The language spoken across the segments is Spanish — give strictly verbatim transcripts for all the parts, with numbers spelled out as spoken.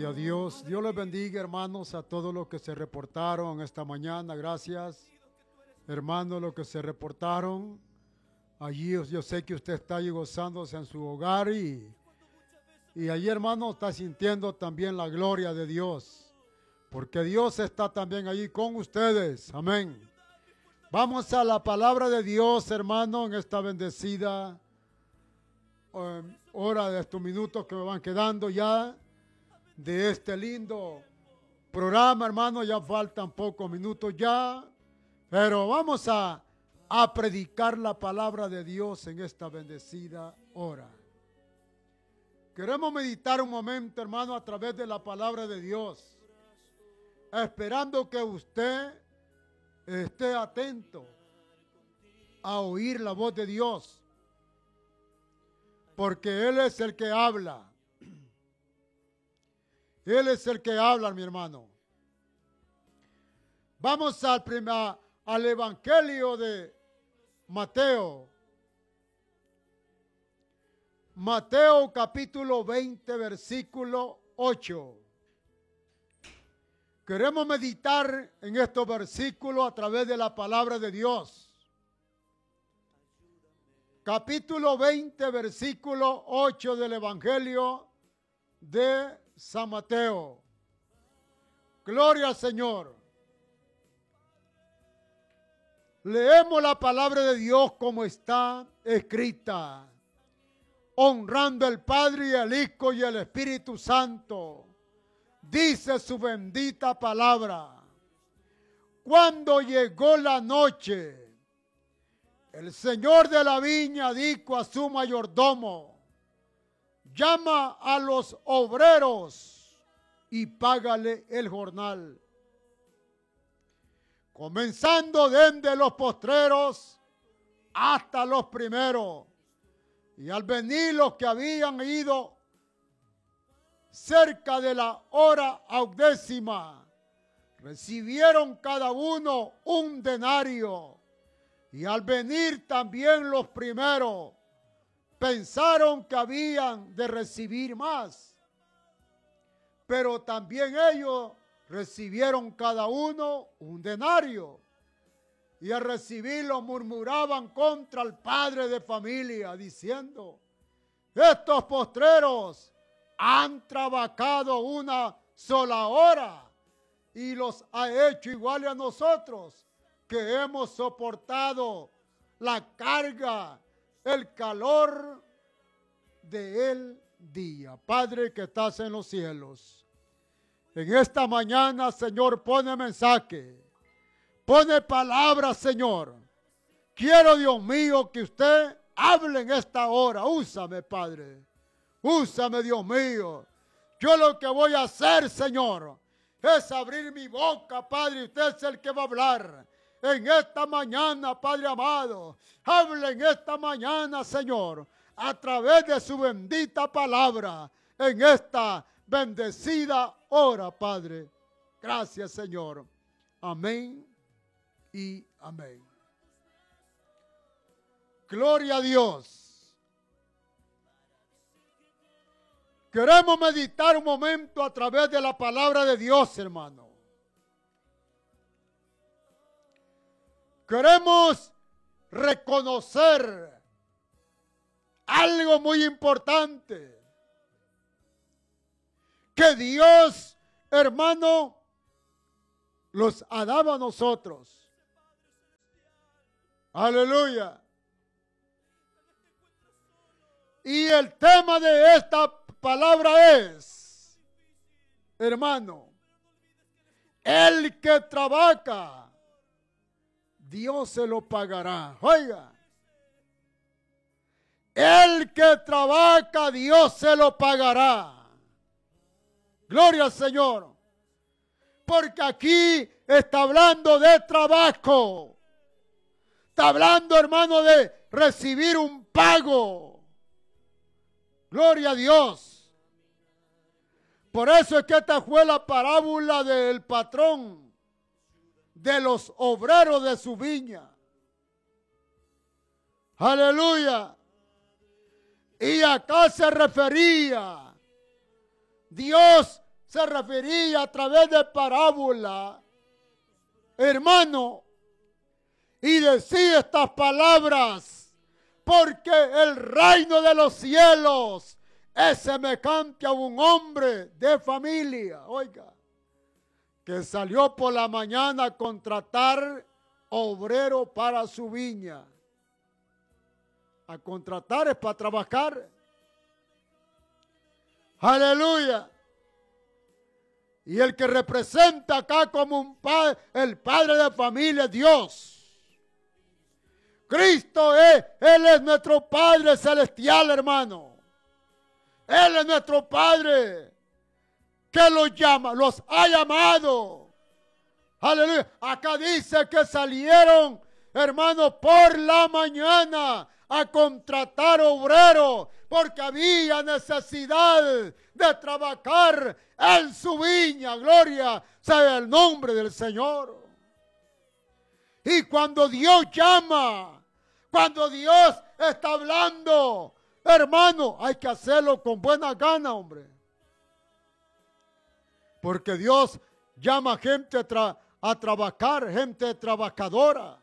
Gloria a Dios. Dios les bendiga, hermanos, a todos los que se reportaron esta mañana. Gracias, hermanos, los que se reportaron. Allí yo sé que usted está allí gozándose en su hogar y, y allí, hermano, está sintiendo también la gloria de Dios. Porque Dios está también allí con ustedes. Amén. Vamos a la palabra de Dios, hermano, en esta bendecida um, hora de estos minutos que me van quedando ya de este lindo programa, hermano. Ya faltan pocos minutos ya, pero vamos a, a predicar la palabra de Dios en esta bendecida hora. Queremos meditar un momento, hermano, a través de la palabra de Dios, esperando que usted esté atento a oír la voz de Dios, porque Él es el que habla. Él es el que habla, mi hermano. Vamos al, primer, al Evangelio de Mateo. Mateo capítulo veinte, versículo ocho. Queremos meditar en estos versículos a través de la palabra de Dios. Capítulo veinte, versículo ocho del Evangelio de San Mateo. Gloria al Señor. Leemos la palabra de Dios como está escrita, honrando al Padre y al Hijo y al Espíritu Santo. Dice su bendita palabra. Cuando llegó la noche, el señor de la viña dijo a su mayordomo: llama a los obreros y págale el jornal, comenzando desde los postreros hasta los primeros. Y al venir los que habían ido cerca de la hora audécima, recibieron cada uno un denario. Y al venir también los primeros, pensaron que habían de recibir más, pero también ellos recibieron cada uno un denario. Y al recibirlo murmuraban contra el padre de familia, diciendo: estos postreros han trabajado una sola hora y los ha hecho iguales a nosotros, que hemos soportado la carga, el calor del día. Padre que estás en los cielos, en esta mañana, Señor, pone mensaje, pone palabras, Señor. Quiero, Dios mío, que usted hable en esta hora. Úsame, Padre. Úsame, Dios mío. Yo lo que voy a hacer, Señor, es abrir mi boca, Padre. Usted es el que va a hablar en esta mañana, Padre amado. Hable en esta mañana, Señor, a través de su bendita palabra, en esta bendecida hora, Padre. Gracias, Señor. Amén y amén. Gloria a Dios. Queremos meditar un momento a través de la palabra de Dios, hermano. Queremos reconocer algo muy importante, que Dios, hermano, los ha dado a nosotros. Aleluya. Y el tema de esta palabra es, hermano, el que trabaja, Dios se lo pagará. Oiga, el que trabaja, Dios se lo pagará. Gloria al Señor. Porque aquí está hablando de trabajo. Está hablando, hermano, de recibir un pago. Gloria a Dios. Por eso es que esta fue la parábola del patrón de los obreros de su viña. Aleluya. Y acá se refería, Dios se refería a través de parábola, hermano, y decía estas palabras, porque el reino de los cielos es semejante a un hombre de familia, oiga, que salió por la mañana a contratar obrero para su viña. A contratar es para trabajar. Aleluya. Y el que representa acá como un padre, el padre de familia es Dios. Cristo es, Él es nuestro Padre celestial, hermano. Él es nuestro Padre que los llama, los ha llamado. Aleluya. Acá dice que salieron, hermanos, por la mañana a contratar obreros porque había necesidad de trabajar en su viña. Gloria sea el nombre del Señor. Y cuando Dios llama, cuando Dios está hablando, hermano, hay que hacerlo con buena gana, hombre. Porque Dios llama gente a, tra a trabajar, gente trabajadora.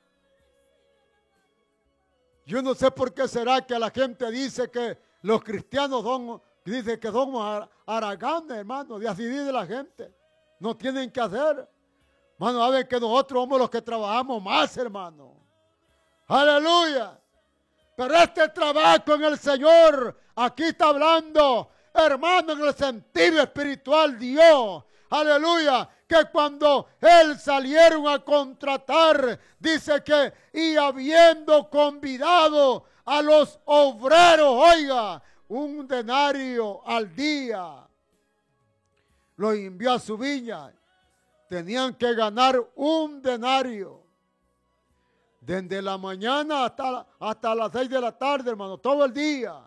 Yo no sé por qué será que la gente dice que los cristianos son, dice que somos haraganes, hermano, de así dice la gente. No tienen que hacer. Hermano, a ver que nosotros somos los que trabajamos más, hermano. Aleluya. Pero este trabajo en el Señor, aquí está hablando, hermano, en el sentido espiritual, Dios. Aleluya. Que cuando él salieron a contratar, dice que, y habiendo convidado a los obreros, oiga, un denario al día, lo envió a su viña. Tenían que ganar un denario. Desde la mañana hasta, hasta las seis de la tarde, hermano, todo el día.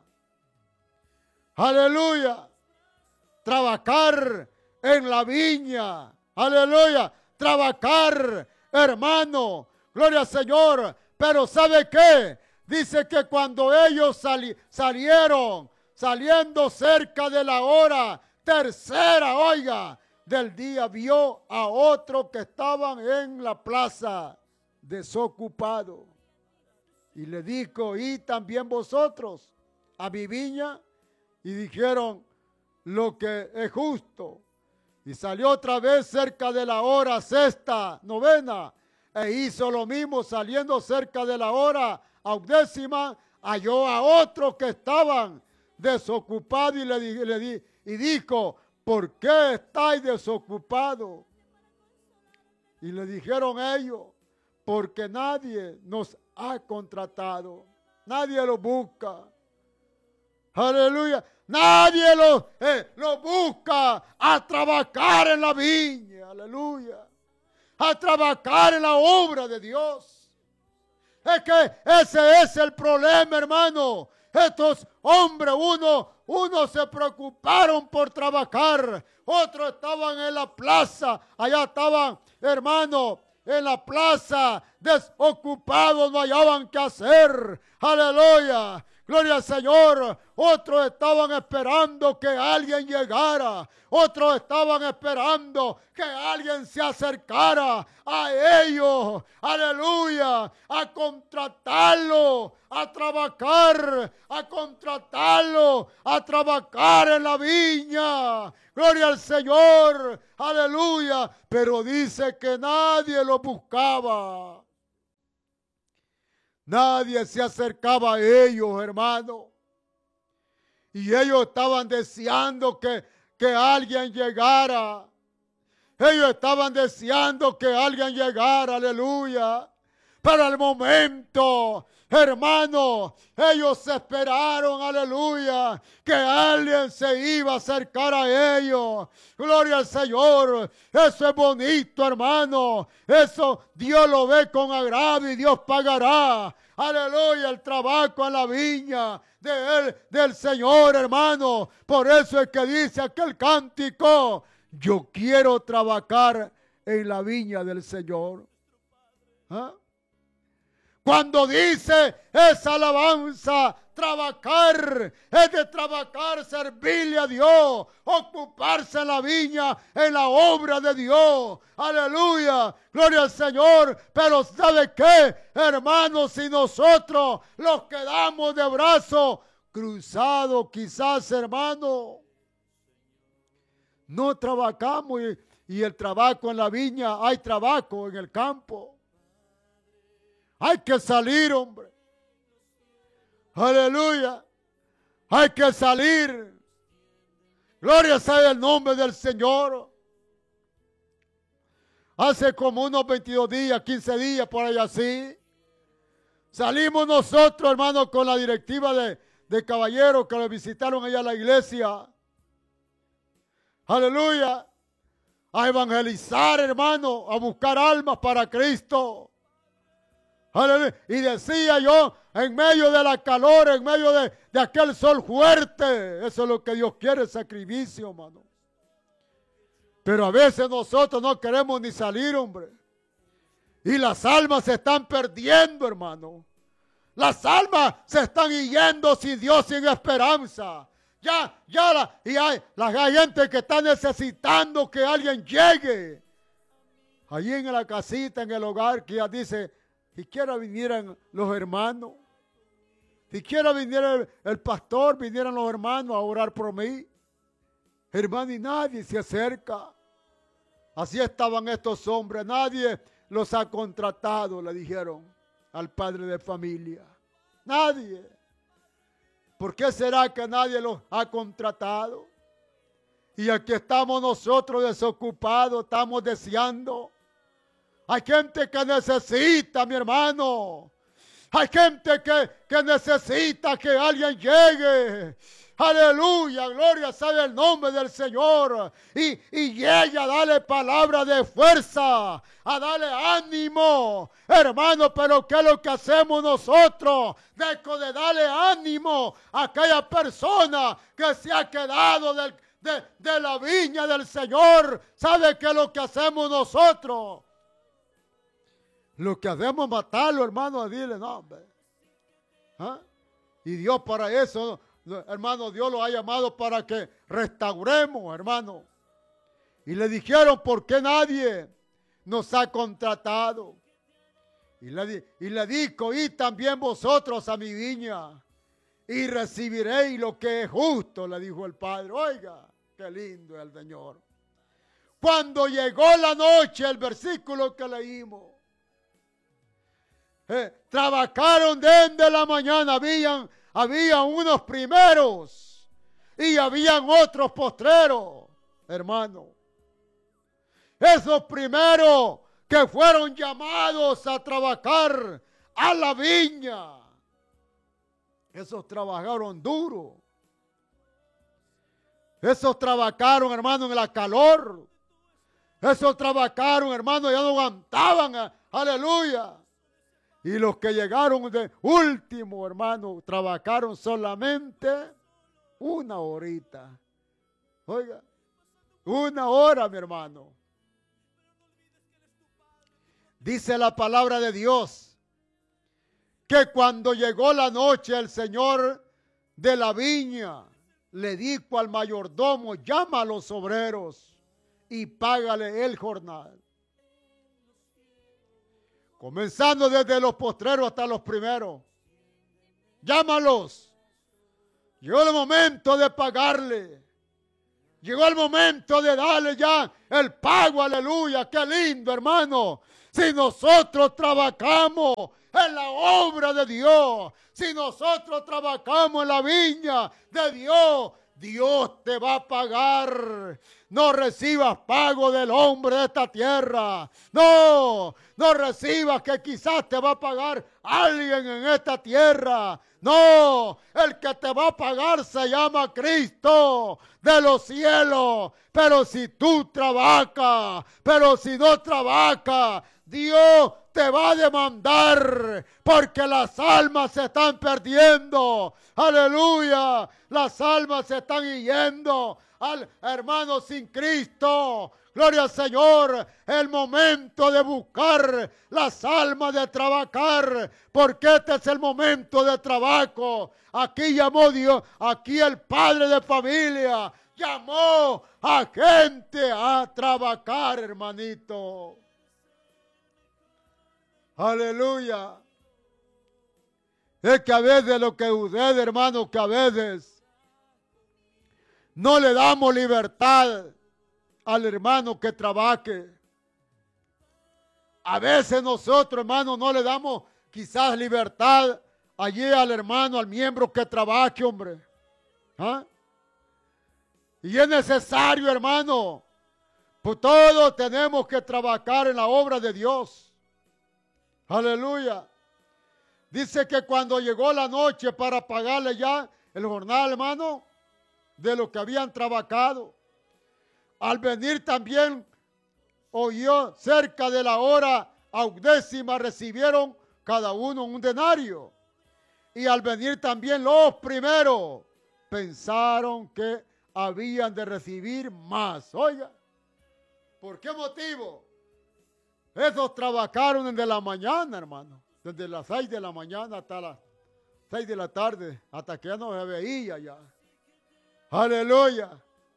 Aleluya. Trabajar en la viña. Aleluya. Trabajar, hermano. Gloria al Señor. Pero ¿sabe qué? Dice que cuando ellos sali salieron, saliendo cerca de la hora tercera, oiga, del día, vio a otros que estaban en la plaza desocupado. Y le dijo, y también vosotros a mi viña, y dijeron lo que es justo. Y salió otra vez cerca de la hora sexta, novena, e hizo lo mismo saliendo cerca de la hora audécima, halló a otros que estaban desocupados y le, di, le di, y dijo, ¿por qué estáis desocupados? Y le dijeron ellos, porque nadie nos ha contratado, nadie lo busca. Aleluya. Nadie lo, eh, lo busca a trabajar en la viña. Aleluya. A trabajar en la obra de Dios. Es que ese es el problema, hermano. Estos hombres, uno, uno se preocuparon por trabajar. Otros estaban en la plaza. Allá estaban, hermano, en la plaza, desocupados, no hallaban qué hacer. Aleluya. Gloria al Señor. Otros estaban esperando que alguien llegara. Otros estaban esperando que alguien se acercara a ellos. Aleluya. A contratarlo, a trabajar, a contratarlo, a trabajar en la viña. Gloria al Señor. Aleluya. Pero dice que nadie lo buscaba. Nadie se acercaba a ellos, hermano. Y ellos estaban deseando que, que alguien llegara. Ellos estaban deseando que alguien llegara, aleluya. Pero al momento, hermano, ellos esperaron, aleluya, que alguien se iba a acercar a ellos. Gloria al Señor. Eso es bonito, hermano. Eso Dios lo ve con agrado y Dios pagará. Aleluya, el trabajo en la viña de él, del Señor, hermano. Por eso es que dice aquel cántico, yo quiero trabajar en la viña del Señor. ¿Ah? Cuando dice esa alabanza, trabajar es de trabajar, servirle a Dios, ocuparse en la viña, en la obra de Dios. Aleluya, gloria al Señor. Pero ¿sabe qué, hermanos? Si nosotros los quedamos de brazos cruzados, quizás, hermano, no trabajamos y, y el trabajo en la viña, hay trabajo en el campo. Hay que salir, hombre. Aleluya. Hay que salir. Gloria sea el nombre del Señor. Hace como unos veintidós días, quince días, por ahí así, salimos nosotros, hermanos, con la directiva de, de caballeros que le visitaron allá a la iglesia. Aleluya. A evangelizar, hermano, a buscar almas para Cristo. Aleluya. Y decía yo, en medio de la calor, en medio de, de aquel sol fuerte, eso es lo que Dios quiere, sacrificio, hermano. Pero a veces nosotros no queremos ni salir, hombre. Y las almas se están perdiendo, hermano. Las almas se están yendo sin Dios, sin esperanza. Ya, ya, la, y hay, la, hay gente que está necesitando que alguien llegue. Allí en la casita, en el hogar, que ya dice, si quiera vinieran los hermanos, si quiera viniera el, el pastor, vinieran los hermanos a orar por mí. Hermano, y nadie se acerca. Así estaban estos hombres, nadie los ha contratado, le dijeron al padre de familia. Nadie. ¿Por qué será que nadie los ha contratado? Y aquí estamos nosotros desocupados, estamos deseando. Hay gente que necesita, mi hermano. Hay gente que, que necesita que alguien llegue. Aleluya, gloria sea el nombre del Señor. Y, y llegue a darle palabra de fuerza, a darle ánimo. Hermano, pero ¿qué es lo que hacemos nosotros? Dejo de darle ánimo a aquella persona que se ha quedado del, de, de la viña del Señor. ¿Sabe qué es lo que hacemos nosotros? Lo que hacemos es matarlo, hermano, a dile, no, hombre. ¿Ah? Y Dios para eso, hermano, Dios lo ha llamado para que restauremos, hermano. Y le dijeron, ¿por qué nadie nos ha contratado? Y le, y le dijo, y también vosotros a mi viña, y recibiréis lo que es justo, le dijo el Padre. Oiga, qué lindo es el Señor. Cuando llegó la noche, el versículo que leímos, Eh, trabajaron desde la mañana, habían, habían unos primeros y habían otros postreros, hermano. Esos primeros que fueron llamados a trabajar a la viña, esos trabajaron duro. Esos trabajaron, hermano, en la calor. Esos trabajaron, hermano, ya no aguantaban, aleluya. Y los que llegaron de último, hermano, trabajaron solamente una horita. Oiga, una hora, mi hermano. Dice la palabra de Dios que cuando llegó la noche, el Señor de la viña le dijo al mayordomo, llama a los obreros y págale el jornal. Comenzando desde los postreros hasta los primeros. Llámalos. Llegó el momento de pagarle. Llegó el momento de darle ya el pago, aleluya. Qué lindo, hermano. Si nosotros trabajamos en la obra de Dios, si nosotros trabajamos en la viña de Dios, Dios te va a pagar. No recibas pago del hombre de esta tierra. No, no recibas que quizás te va a pagar alguien en esta tierra. No, el que te va a pagar se llama Cristo de los cielos. Pero si tú trabajas, pero si no trabajas, Dios te va a demandar porque las almas se están perdiendo. Aleluya. Las almas se están yendo al hermano sin Cristo. Gloria al Señor, el momento de buscar las almas, de trabajar, porque este es el momento de trabajo. Aquí llamó Dios, aquí el padre de familia llamó a gente a trabajar, hermanito. Aleluya. Es que a veces lo que sucede, hermano, que a veces no le damos libertad al hermano que trabaje. A veces nosotros, hermano, no le damos quizás libertad allí al hermano, al miembro que trabaje, hombre. ¿Ah? Y es necesario, hermano, pues todos tenemos que trabajar en la obra de Dios. Aleluya. Dice que cuando llegó la noche para pagarle ya el jornal, hermano, de lo que habían trabajado, al venir también, oyó cerca de la hora audécima, recibieron cada uno un denario. Y al venir también los primeros, pensaron que habían de recibir más. Oiga, ¿por qué motivo? Esos trabajaron desde la mañana, hermano. Desde las seis de la mañana hasta las seis de la tarde, hasta que ya no se veía ya. Aleluya.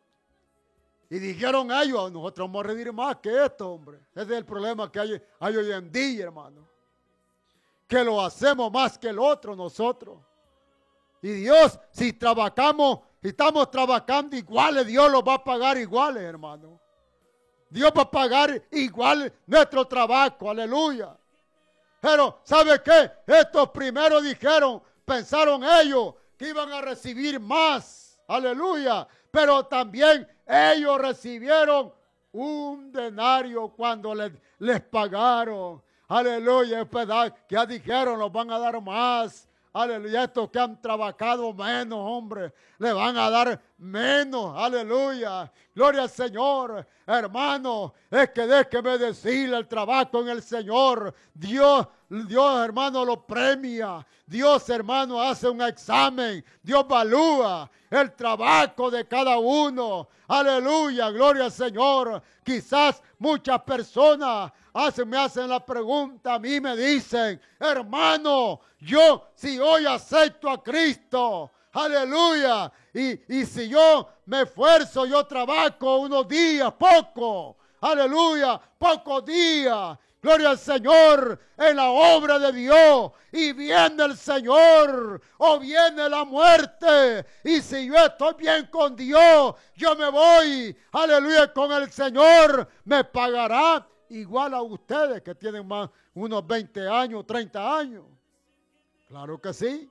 Y dijeron ellos, nosotros vamos a recibir más que esto, hombre. Ese es el problema que hay, hay hoy en día, hermano. Que lo hacemos más que el otro nosotros. Y Dios, si trabajamos, si estamos trabajando iguales, Dios los va a pagar iguales, hermano. Dios va a pagar igual nuestro trabajo, aleluya. Pero, ¿sabe qué? Estos primeros dijeron, pensaron ellos que iban a recibir más, aleluya. Pero también ellos recibieron un denario cuando les, les pagaron. Aleluya, es verdad que ya dijeron, los van a dar más. Aleluya, estos que han trabajado menos, hombre, le van a dar menos. Aleluya, gloria al Señor. Hermano, es que déjeme decirle, el trabajo en el Señor, Dios, Dios, hermano, lo premia. Dios, hermano, hace un examen. Dios evalúa el trabajo de cada uno. Aleluya, gloria al Señor. Quizás muchas personas hacen, me hacen la pregunta, a mí me dicen, hermano, yo si hoy acepto a Cristo, aleluya, y, y si yo me esfuerzo, yo trabajo unos días, poco, aleluya, pocos días, gloria al Señor, en la obra de Dios, y viene el Señor, o viene la muerte, y si yo estoy bien con Dios, yo me voy, aleluya, con el Señor, me pagará igual a ustedes que tienen más unos veinte años, treinta años. Claro que sí.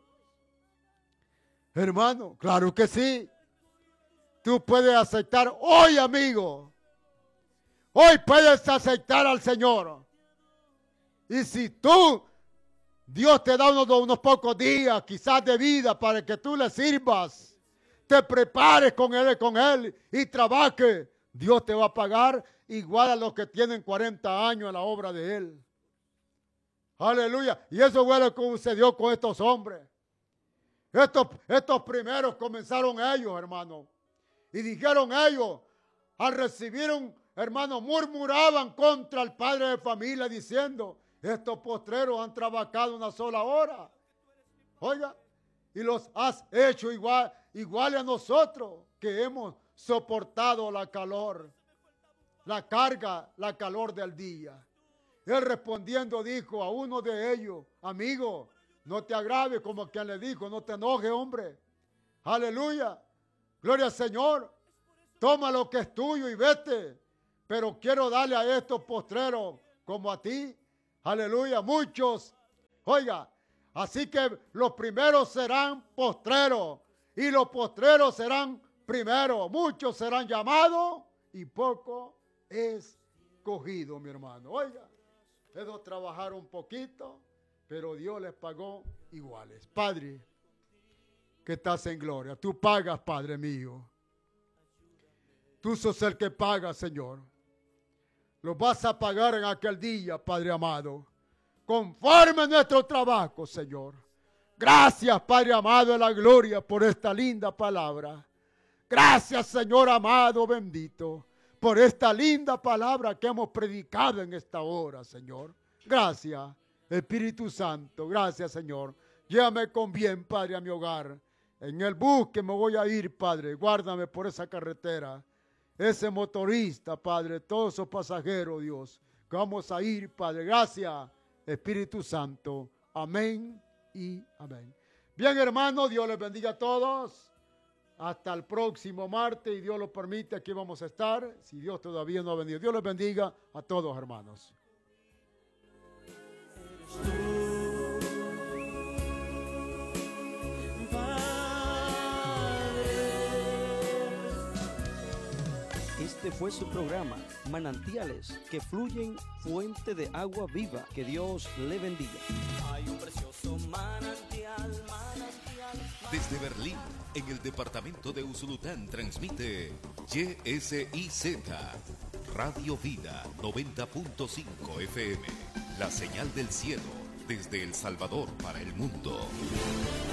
Hermano, claro que sí. Tú puedes aceptar hoy, amigo. Hoy puedes aceptar al Señor. Y si tú, Dios te da unos, unos pocos días, quizás de vida, para que tú le sirvas, te prepares con Él, con Él y trabajes, Dios te va a pagar igual a los que tienen cuarenta años en la obra de Él. Aleluya. Y eso fue lo que sucedió con estos hombres. Estos, estos primeros comenzaron ellos, hermano. Y dijeron ellos, al recibir un, hermano, murmuraban contra el padre de familia diciendo, estos postreros han trabajado una sola hora. Oiga, y los has hecho igual, igual a nosotros que hemos soportado la calor, la carga, la calor del día. Él respondiendo dijo a uno de ellos, amigo, no te agraves, como quien le dijo, no te enojes, hombre. Aleluya, gloria al Señor. Toma lo que es tuyo y vete. Pero quiero darle a estos postreros como a ti. Aleluya, muchos. Oiga, así que los primeros serán postreros y los postreros serán primeros. Muchos serán llamados y poco es cogido, mi hermano. Oiga, ellos trabajaron un poquito, pero Dios les pagó iguales. Padre, que estás en gloria, tú pagas, Padre mío. Tú sos el que paga, Señor. Lo vas a pagar en aquel día, Padre amado. conforme a nuestro trabajo, Señor. Gracias, Padre amado de la gloria, por esta linda palabra. Gracias, Señor amado, bendito, por esta linda palabra que hemos predicado en esta hora, Señor. Gracias, Espíritu Santo. Gracias, Señor. Llévame con bien, Padre, a mi hogar. En el bus que me voy a ir, Padre, guárdame por esa carretera. Ese motorista, Padre, todos esos pasajeros, Dios, que vamos a ir, Padre. Gracias, Espíritu Santo. Amén y amén. Bien, hermanos, Dios les bendiga a todos. Hasta el próximo martes, y Dios lo permite, aquí vamos a estar. Si Dios todavía no ha venido. Dios les bendiga a todos, hermanos. Este fue su programa, Manantiales que Fluyen, Fuente de Agua Viva. Que Dios le bendiga. Hay un precioso manantial, manantial. Desde Berlín, en el departamento de Usulután, transmite Y S I Z, Radio Vida noventa punto cinco F M, la señal del cielo, desde El Salvador para el mundo.